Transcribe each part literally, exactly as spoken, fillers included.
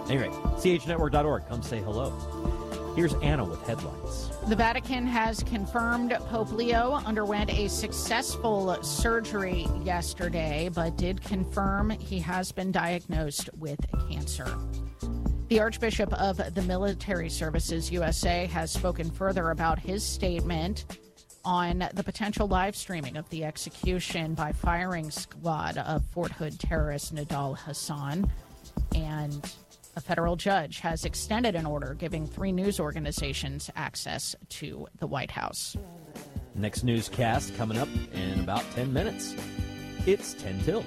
Anyway, C H network dot org. Come say hello. Here's Anna with headlines. The Vatican has confirmed Pope Leo underwent a successful surgery yesterday, but did confirm he has been diagnosed with cancer. The Archbishop of the Military Services U S A has spoken further about his statement on the potential live streaming of the execution by firing squad of Fort Hood terrorist Nidal Hassan. And a federal judge has extended an order giving three news organizations access to the White House. Next newscast coming up in about ten minutes. It's ten till.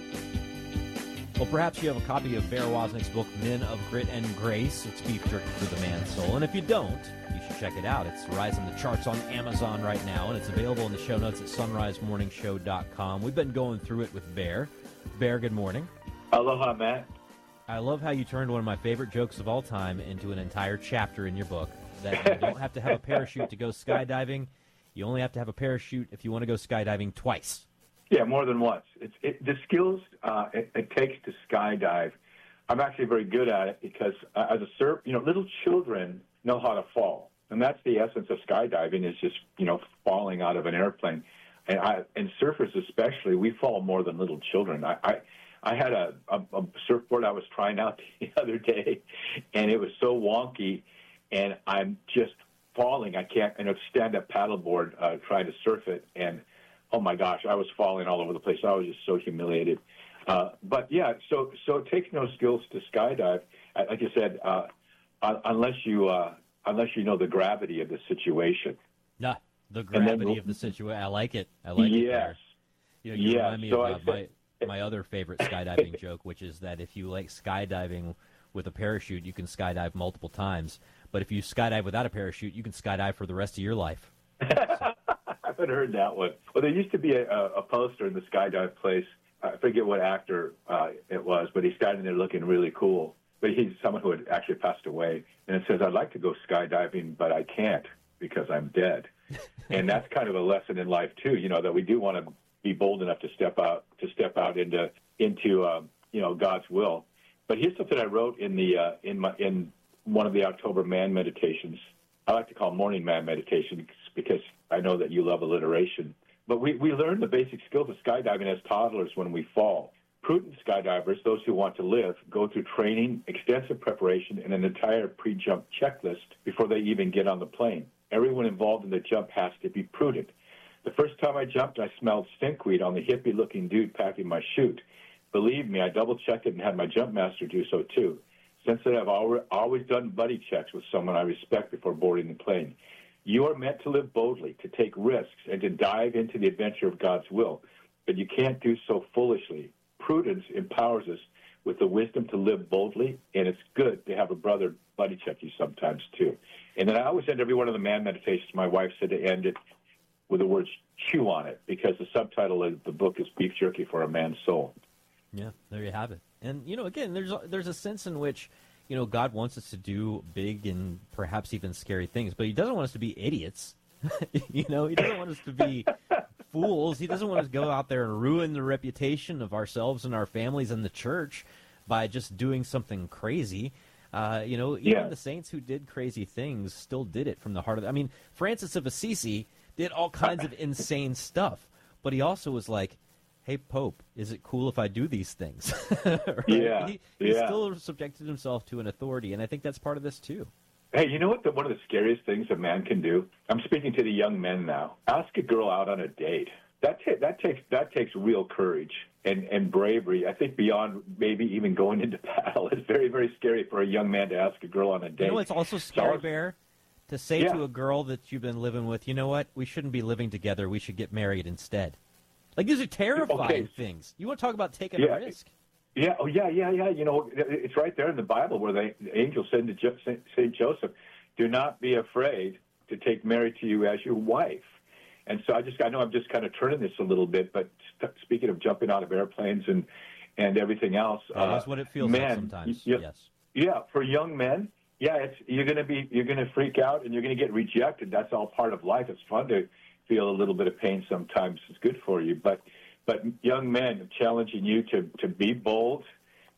Well, perhaps you have a copy of Bear Wozniak's book, Men of Grit and Grace. It's beef jerky for the man's soul. And if you don't, you should check it out. It's rising the charts on Amazon right now, and it's available in the show notes at sunrise morning show dot com. We've been going through it with Bear. Bear, good morning. Aloha, Matt. I love how you turned one of my favorite jokes of all time into an entire chapter in your book, that you don't have to have a parachute to go skydiving. You only have to have a parachute if you want to go skydiving twice. Yeah, more than once. It's it, the skills uh, it, it takes to skydive. I'm actually very good at it because uh, as a surf, you know, little children know how to fall, and that's the essence of skydiving is just you know falling out of an airplane. And I, and surfers especially, we fall more than little children. I I, I had a, a, a surfboard I was trying out the other day, and it was so wonky, and I'm just falling. I can't, and it's stand-up paddleboard uh, trying to surf it, and oh my gosh, I was falling all over the place. I was just so humiliated. Uh, but yeah, so so it takes no skills to skydive. Like you said, uh, unless you uh, unless you know the gravity of the situation. Nah, the gravity then, of the situation. I like it. I like yes. it. Yes. You, know, you yes. remind me so of uh, said, my my other favorite skydiving joke, which is that if you like skydiving with a parachute, you can skydive multiple times. But if you skydive without a parachute, you can skydive for the rest of your life. So. I haven't heard that one. Well, there used to be a, a poster in the skydive place. I forget what actor uh, it was, but he's standing there looking really cool. But he's someone who had actually passed away. And it says, I'd like to go skydiving, but I can't because I'm dead. And that's kind of a lesson in life, too, you know, that we do want to be bold enough to step out to step out into, into um, you know, God's will. But here's something I wrote in the uh, in my in one of the October Man meditations. I like to call morning man meditation because I know that you love alliteration. But we, we learn the basic skills of skydiving as toddlers when we fall. Prudent skydivers, those who want to live, go through training, extensive preparation, and an entire pre-jump checklist before they even get on the plane. Everyone involved in the jump has to be prudent. The first time I jumped, I smelled stinkweed on the hippie-looking dude packing my chute. Believe me, I double-checked it and had my jump master do so, too. Since then, I've always done buddy checks with someone I respect before boarding the plane. You are meant to live boldly, to take risks, and to dive into the adventure of God's will. But you can't do so foolishly. Prudence empowers us with the wisdom to live boldly, and it's good to have a brother buddy check you sometimes, too. And then I always end every one of the man meditations. My wife said to end it with the words chew on it, because the subtitle of the book is Beef Jerky for a Man's Soul. Yeah, there you have it. And, you know, again, there's a, there's a sense in which, you know, God wants us to do big and perhaps even scary things, but he doesn't want us to be idiots. You know, he doesn't want us to be fools. He doesn't want us to go out there and ruin the reputation of ourselves and our families and the church by just doing something crazy. Uh, you know, even yeah. the saints who did crazy things still did it from the heart of it. I mean, Francis of Assisi did all kinds of insane stuff, but he also was like, hey, Pope, is it cool if I do these things? Right? Yeah, he, he yeah. still subjected himself to an authority, and I think that's part of this, too. Hey, you know what? The, one of the scariest things a man can do? I'm speaking to the young men now. Ask a girl out on a date. That, ta- that takes that takes real courage and, and bravery. I think beyond maybe even going into battle. It's very, very scary for a young man to ask a girl on a date. You know what's also scary, so, Bear? To say yeah. to a girl that you've been living with, you know what? We shouldn't be living together. We should get married instead. Like, these are terrifying okay. things. You want to talk about taking yeah. a risk? Yeah, oh, yeah, yeah, yeah. You know, it's right there in the Bible where the angel said to jo- Saint Joseph, do not be afraid to take Mary to you as your wife. And so I just, I know I'm just kind of turning this a little bit, but st- speaking of jumping out of airplanes and, and everything else. That uh, is what it feels man, like sometimes, y- yes. Yeah, for young men, yeah, it's, you're going to be, you're going to freak out and you're going to get rejected. That's all part of life. It's fun to feel a little bit of pain sometimes. It's good for you. But but young men, challenging you to, to be bold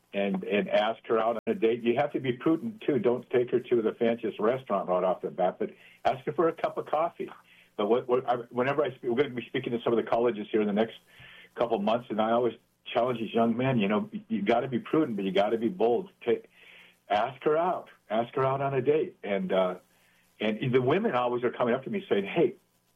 and and ask her out on a date. You have to be prudent, too. Don't take her to the fanciest restaurant right off the bat, but ask her for a cup of coffee. But what, what, I, whenever I speak, we're going to be speaking to some of the colleges here in the next couple of months, and I always challenge these young men, you know, you got to be prudent, but you got to be bold. Take, ask her out. Ask her out on a date. And uh, and the women always are coming up to me saying, hey,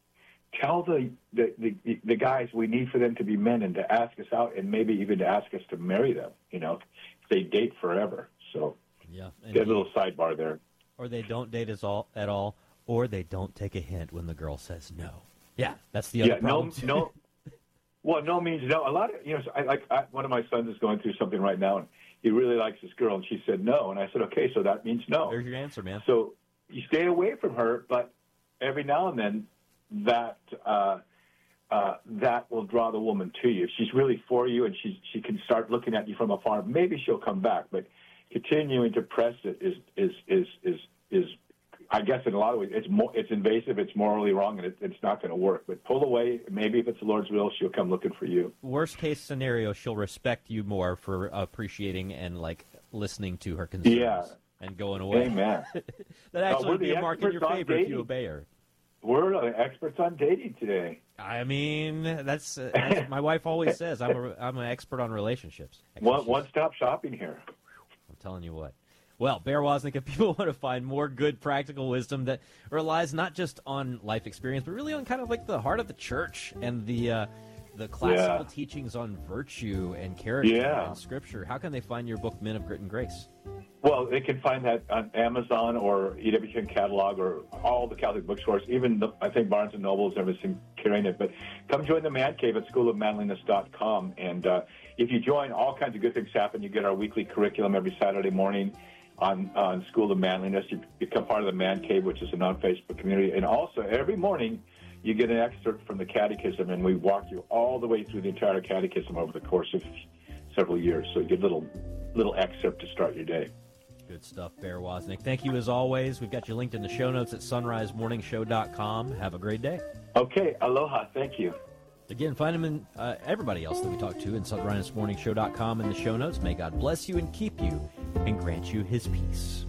tell the, the, the, the guys we need for them to be men and to ask us out and maybe even to ask us to marry them, you know. They date forever. So yeah, there's a little sidebar there. Or they don't date us all, at all, or they don't take a hint when the girl says no. Yeah, that's the other yeah, problem. No, no. Well, no means no. A lot of, you know, I, like I, one of my sons is going through something right now, and he really likes this girl, and she said no. And I said, okay, so that means no. There's your answer, man. So you stay away from her, but every now and then that uh, uh, that will draw the woman to you. If she's really for you and she she can start looking at you from afar, maybe she'll come back. But continuing to press it is is is is is I guess in a lot of ways it's more it's invasive, it's morally wrong, and it, it's not going to work. But pull away. Maybe if it's the Lord's will, she'll come looking for you. Worst case scenario, she'll respect you more for appreciating and like listening to her concerns. Yeah. And going away. Amen. That actually uh, would be a mark in your favor if you obey her. We're uh, experts on dating today. I mean, that's, uh, that's my wife always says. I'm a, I'm an expert on relationships. One, one-stop shopping here. I'm telling you what. Well, Bear Wozniak, if people want to find more good practical wisdom that relies not just on life experience, but really on kind of like the heart of the church and the uh, the classical yeah. teachings on virtue and character yeah. and Scripture, how can they find your book, Men of Grit and Grace? Well, they can find that on Amazon or E W T N catalog or all the Catholic bookstores. Even the, I think Barnes and Noble is everything carrying it. But come join the Man Cave at school of manliness dot com. And uh, if you join, all kinds of good things happen. You get our weekly curriculum every Saturday morning on, on School of Manliness. You become part of the Man Cave, which is a non-Facebook community. And also, every morning, you get an excerpt from the Catechism, and we walk you all the way through the entire Catechism over the course of several years. So you get a little, little excerpt to start your day. Good stuff, Bear Wozniak. Thank you as always. We've got you linked in the show notes at sunrise morning show dot com. Have a great day. Okay, aloha. Thank you. Again, find them and uh, everybody else that we talked to in sunrise morning show dot com in the show notes. May God bless you and keep you and grant you his peace.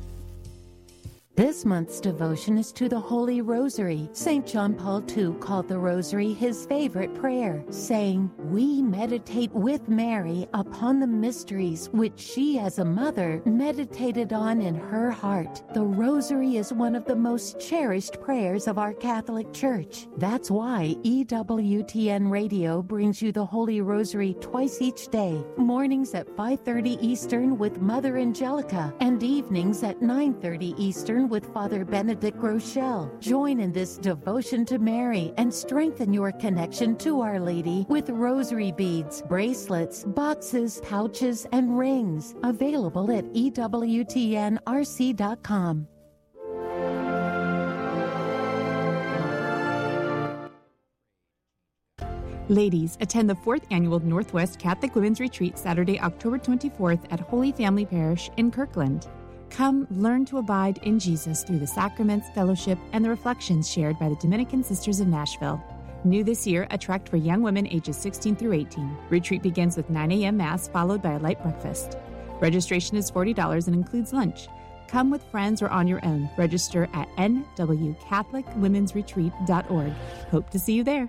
This month's devotion is to the Holy Rosary. Saint John Paul the Second called the Rosary his favorite prayer, saying, "We meditate with Mary upon the mysteries which she as a mother meditated on in her heart." The Rosary is one of the most cherished prayers of our Catholic Church. That's why E W T N Radio brings you the Holy Rosary twice each day, mornings at five thirty Eastern with Mother Angelica, and evenings at nine thirty Eastern with Father Benedict Rochelle. Join in this devotion to Mary and strengthen your connection to Our Lady with rosary beads, bracelets, boxes, pouches, and rings. Available at E W T N R C dot com. Ladies, attend the fourth annual Northwest Catholic Women's Retreat Saturday, October twenty-fourth at Holy Family Parish in Kirkland. Come learn to abide in Jesus through the sacraments, fellowship, and the reflections shared by the Dominican Sisters of Nashville. New this year, a tract for young women ages sixteen through eighteen. Retreat begins with nine a.m. Mass followed by a light breakfast. Registration is forty dollars and includes lunch. Come with friends or on your own. Register at N W Catholic Women's Retreat dot org. Hope to see you there.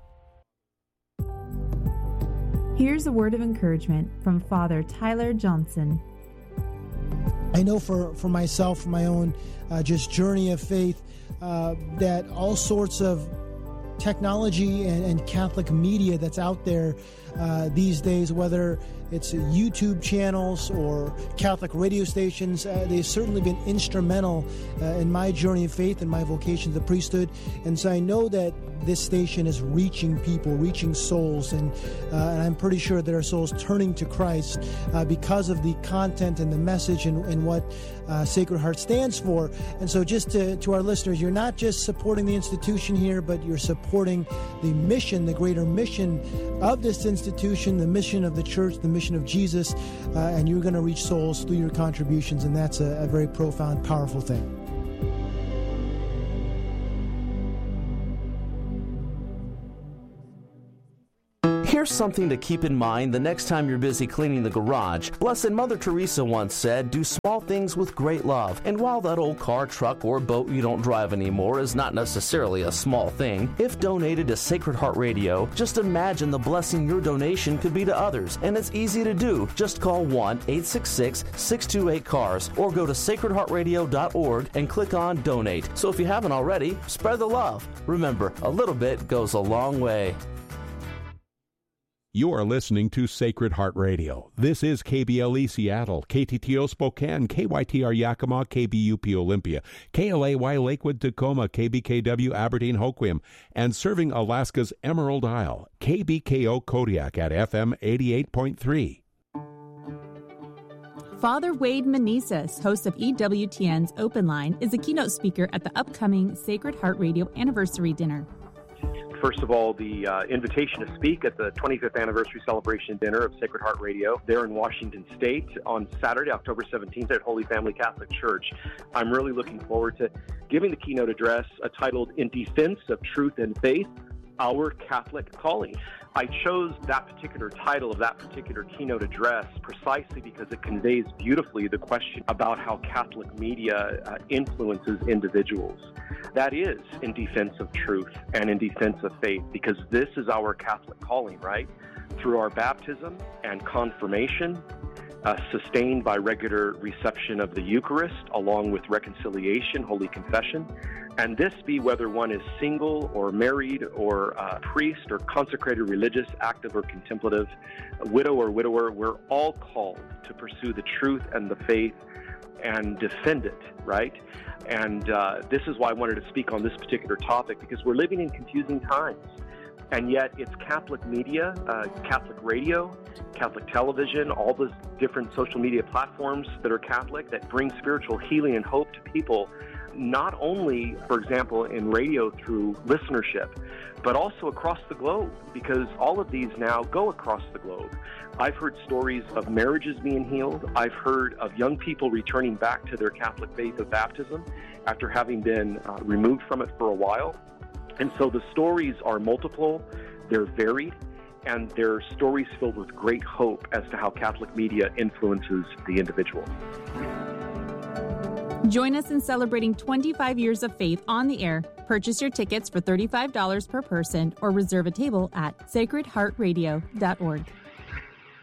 Here's a word of encouragement from Father Tyler Johnson. I know for, for myself, for my own uh, just journey of faith, uh, that all sorts of technology and, and Catholic media that's out there uh, these days, whether it's YouTube channels or Catholic radio stations, uh, they've certainly been instrumental uh, in my journey of faith and my vocation to the priesthood. And so I know that this station is reaching people, reaching souls, and, uh, and I'm pretty sure there are souls turning to Christ uh, because of the content and the message and, and what uh, Sacred Heart stands for. And so just to, to our listeners, you're not just supporting the institution here, but you're supporting the mission, the greater mission of this institution, the mission of the church, the mission of Jesus, uh, and you're going to reach souls through your contributions, and that's a, a very profound, powerful thing. Here's something to keep in mind the next time you're busy cleaning the garage. Blessed Mother Teresa once said, do small things with great love. And while that old car, truck, or boat you don't drive anymore is not necessarily a small thing, if donated to Sacred Heart Radio, just imagine the blessing your donation could be to others. And it's easy to do. Just call one eight six six, six two eight, C A R S or go to sacred heart radio dot org and click on Donate. So if you haven't already, spread the love. Remember, a little bit goes a long way. You are listening to Sacred Heart Radio. This is K B L E Seattle, K T T O Spokane, K Y T R Yakima, K B U P Olympia, K L A Y Lakewood Tacoma, K B K W Aberdeen Hoquiam, and serving Alaska's Emerald Isle, K B K O Kodiak at F M eighty-eight point three. Father Wade Meneses, host of E W T N's Open Line, is a keynote speaker at the upcoming Sacred Heart Radio Anniversary Dinner. First of all, the uh, invitation to speak at the twenty-fifth anniversary celebration dinner of Sacred Heart Radio there in Washington State on Saturday, October seventeenth at Holy Family Catholic Church. I'm really looking forward to giving the keynote address uh, titled In Defense of Truth and Faith, Our Catholic Calling. I chose that particular title of that particular keynote address precisely because it conveys beautifully the question about how Catholic media uh, influences individuals. That is in defense of truth and in defense of faith, because this is our Catholic calling, right? Through our baptism and confirmation, uh, sustained by regular reception of the Eucharist, along with reconciliation, Holy Confession, and this be whether one is single or married or uh, priest or consecrated religious, active or contemplative, widow or widower, we're all called to pursue the truth and the faith and defend it, right? And uh, this is why I wanted to speak on this particular topic, because we're living in confusing times. And yet it's Catholic media, uh, Catholic radio, Catholic television, all those different social media platforms that are Catholic that bring spiritual healing and hope to people, not only, for example, in radio through listenership, but also across the globe, because all of these now go across the globe. I've heard stories of marriages being healed. I've heard of young people returning back to their Catholic faith of baptism after having been uh, removed from it for a while. And so the stories are multiple, they're varied, and they're stories filled with great hope as to how Catholic media influences the individual. Join us in celebrating twenty-five years of faith on the air. Purchase your tickets for thirty-five dollars per person or reserve a table at sacred heart radio dot org.